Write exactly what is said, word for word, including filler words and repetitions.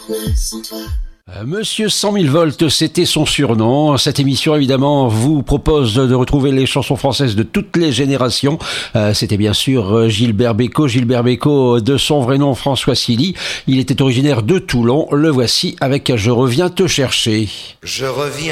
Euh, Monsieur cent mille volts, c'était son surnom. Cette émission, évidemment, vous propose de retrouver les chansons françaises de toutes les générations. Euh, c'était bien sûr euh, Gilbert Bécaud. Gilbert Bécaud, de son vrai nom, François Silly. Il était originaire de Toulon. Le voici avec « Je reviens te chercher ». Je reviens